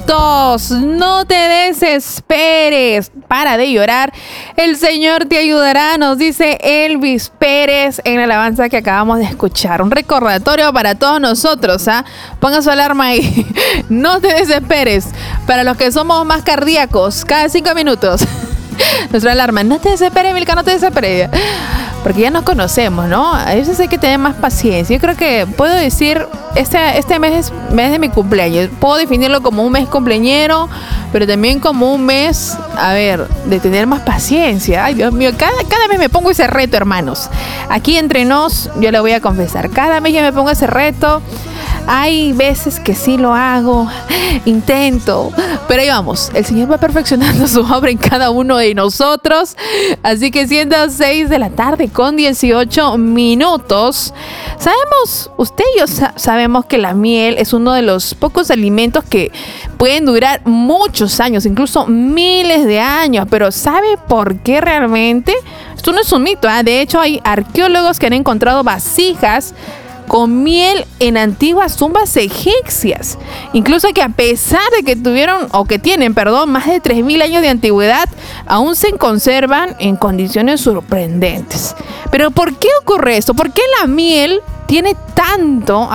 minutos. No te desesperes. Para de llorar. El Señor te ayudará, nos dice Elvis Pérez en la alabanza que acabamos de escuchar. Un recordatorio para todos nosotros, ¿ah? Ponga su alarma ahí. No te desesperes. Para los que somos más cardíacos, cada 5 minutos. Nuestra alarma. No te desesperes, Milka, no te desesperes. Porque ya nos conocemos, ¿no? A veces hay que tener más paciencia. Yo creo que puedo decir, este mes es mes de mi cumpleaños. Puedo definirlo como un mes cumpleañero, pero también como un mes, de tener más paciencia. Ay, Dios mío, cada mes me pongo ese reto, hermanos. Aquí entre nos, yo le voy a confesar, cada mes yo me pongo ese reto. Hay veces que sí lo hago, intento, pero ahí vamos. El Señor va perfeccionando su obra en cada uno de nosotros. Así que siendo 6 de la tarde con 18 minutos. Sabemos, usted y yo sabemos que la miel es uno de los pocos alimentos que pueden durar muchos años, incluso miles de años. Pero ¿sabe por qué realmente? Esto no es un mito, ¿eh? De hecho, hay arqueólogos que han encontrado vasijas con miel en antiguas tumbas egipcias. Incluso que a pesar de que tienen más de 3.000 años de antigüedad, aún se conservan en condiciones sorprendentes. Pero ¿por qué ocurre esto? ¿Por qué la miel tiene tanto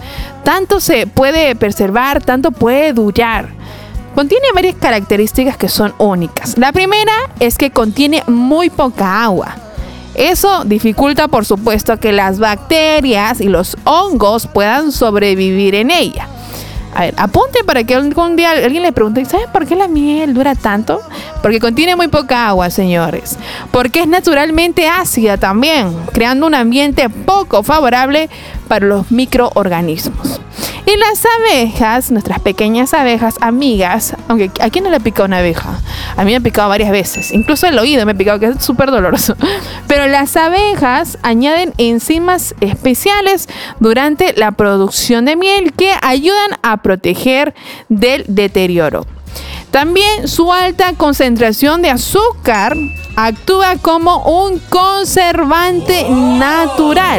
se puede preservar, tanto puede durar? Contiene varias características que son únicas. La primera es que contiene muy poca agua. Eso dificulta, por supuesto, que las bacterias y los hongos puedan sobrevivir en ella. Apunte para que algún día alguien le pregunte, ¿sabes por qué la miel dura tanto? Porque contiene muy poca agua, señores. Porque es naturalmente ácida también, creando un ambiente poco favorable para los microorganismos. Y las abejas, nuestras pequeñas abejas amigas, aunque ¿a quién no le ha picado una abeja? A mí me ha picado varias veces, incluso el oído me ha picado, que es súper doloroso. Pero las abejas añaden enzimas especiales durante la producción de miel que ayudan a proteger del deterioro. También su alta concentración de azúcar actúa como un conservante natural.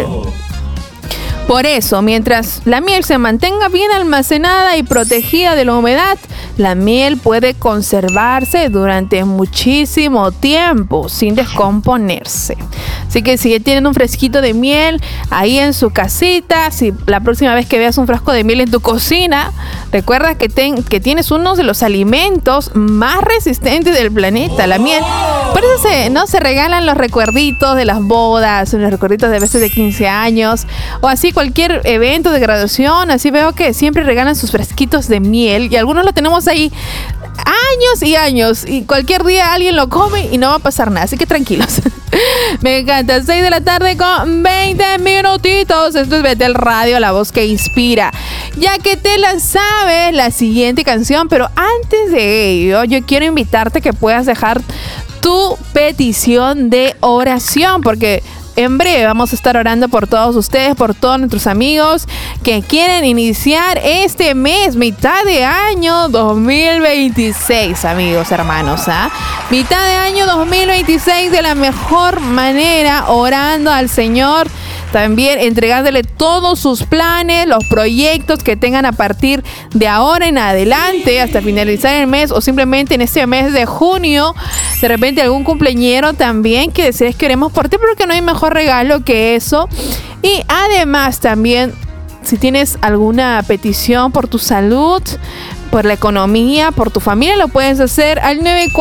Por eso, mientras la miel se mantenga bien almacenada y protegida de la humedad, la miel puede conservarse durante muchísimo tiempo sin descomponerse. Así que si tienen un fresquito de miel ahí en su casita, si la próxima vez que veas un frasco de miel en tu cocina, recuerda que tienes uno de los alimentos más resistentes del planeta, la miel. Por eso se regalan los recuerditos de las bodas, los recuerditos de veces de 15 años, o así cualquier evento de graduación. Así veo que siempre regalan sus fresquitos de miel y algunos lo tenemos ahí años y años, y cualquier día alguien lo come y no va a pasar nada, así que tranquilos. Me encanta. 6 de la tarde con 20 minutitos. Esto es Betel Radio, la voz que inspira. Ya que te la sabes, la siguiente canción, pero antes de ello, yo quiero invitarte a que puedas dejar tu petición de oración, porque en breve vamos a estar orando por todos ustedes, por todos nuestros amigos que quieren iniciar este mes, mitad de año 2026, amigos, hermanos, mitad de año 2026 de la mejor manera, orando al Señor, también entregándole todos sus planes, los proyectos que tengan a partir de ahora en adelante hasta finalizar el mes, o simplemente en este mes de junio, de repente algún cumpleañero también que desees que oremos por ti, porque no hay mejor regalo que eso. Y además también, si tienes alguna petición por tu salud, por la economía, por tu familia, lo puedes hacer al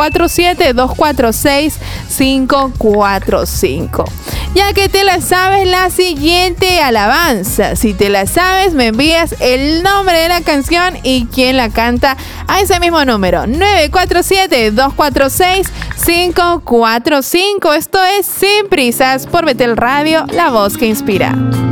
947-246-545. Ya que te la sabes, la siguiente alabanza, si te la sabes, me envías el nombre de la canción y quién la canta a ese mismo número, 947-246-545. Esto es Sin Prisas por Betel Radio, la voz que inspira.